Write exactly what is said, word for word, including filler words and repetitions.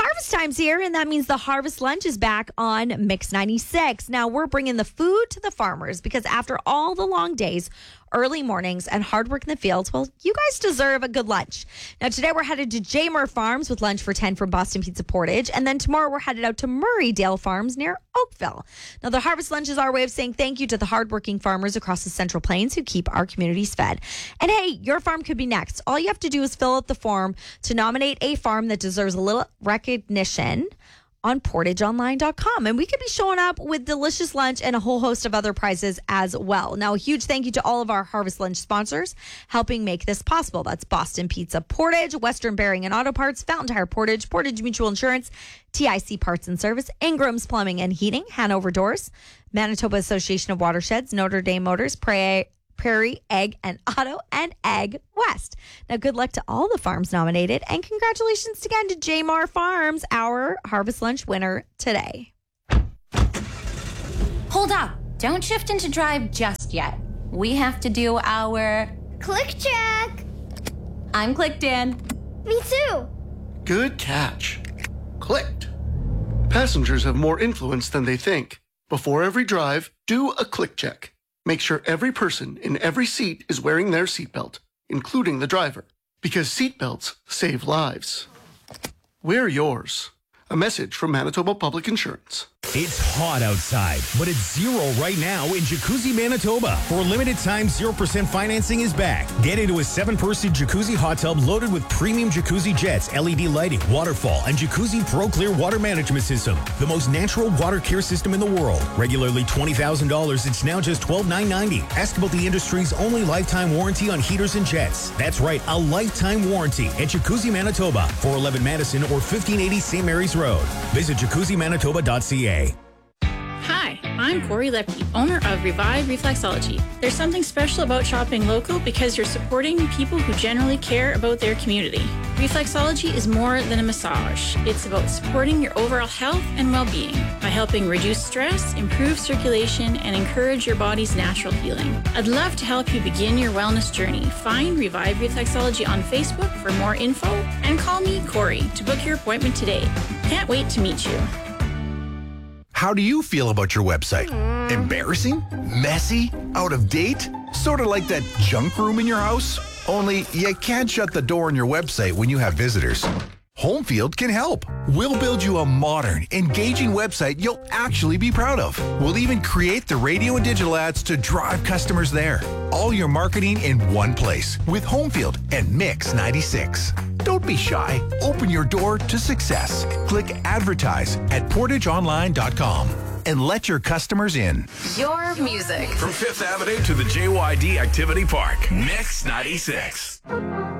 harvest time's here, and that means the Harvest Lunch is back on Mix ninety-six. Now, we're bringing the food to the farmers because after all the long days, early mornings, and hard work in the fields, well, you guys deserve a good lunch. Now, today we're headed to Jaymar Farms with lunch for ten from Boston Pizza Portage, and then tomorrow we're headed out to Murraydale Farms near Oakville. Now, the Harvest Lunch is our way of saying thank you to the hardworking farmers across the Central Plains who keep our communities fed. And hey, your farm could be next. All you have to do is fill out the form to nominate a farm that deserves a little recognition on portage online dot com. And we could be showing up with delicious lunch and a whole host of other prizes as well. Now, a huge thank you to all of our Harvest Lunch sponsors helping make this possible. That's Boston Pizza Portage, Western Bearing and Auto Parts, Fountain Tire Portage, Portage Mutual Insurance, T I C Parts and Service, Ingram's Plumbing and Heating, Hanover Doors, Manitoba Association of Watersheds, Notre Dame Motors, Prairie Prairie Egg and Auto, and Egg West. Now, good luck to all the farms nominated, and congratulations again to Jaymar Farms, our Harvest Lunch winner today. Hold up. Don't shift into drive just yet. We have to do our... Click check. I'm clicked in. Me too. Good catch. Clicked. Passengers have more influence than they think. Before every drive, do a click check. Make sure every person in every seat is wearing their seatbelt, including the driver, because seatbelts save lives. Wear yours. A message from Manitoba Public Insurance. It's hot outside, but it's zero right now in Jacuzzi, Manitoba. For a limited time, zero percent financing is back. Get into a seven-person jacuzzi hot tub loaded with premium jacuzzi jets, L E D lighting, waterfall, and Jacuzzi Pro Clear water management system. The most natural water care system in the world. Regularly twenty thousand dollars, it's now just twelve thousand nine hundred ninety dollars. Ask about the industry's only lifetime warranty on heaters and jets. That's right, a lifetime warranty at Jacuzzi, Manitoba, four eleven Madison or fifteen eighty Saint Mary's Road. Visit jacuzzi manitoba dot c a. Hi, I'm Corey Lepke, owner of Revive Reflexology. There's something special about shopping local because you're supporting people who generally care about their community. Reflexology is more than a massage. It's about supporting your overall health and well-being by helping reduce stress, improve circulation, and encourage your body's natural healing. I'd love to help you begin your wellness journey. Find Revive Reflexology on Facebook for more info and call me, Corey, to book your appointment today. Can't wait to meet you. How do you feel about your website? Embarrassing? Messy? Out of date? Sort of like that junk room in your house? Only you can't shut the door on your website when you have visitors. Homefield can help. We'll build you a modern, engaging website you'll actually be proud of. We'll even create the radio and digital ads to drive customers there. All your marketing in one place with Homefield and Mix ninety-six. Don't be shy. Open your door to success. Click advertise at portage online dot com and let your customers in. Your music. From Fifth Avenue to the J Y D Activity Park, Mix ninety-six.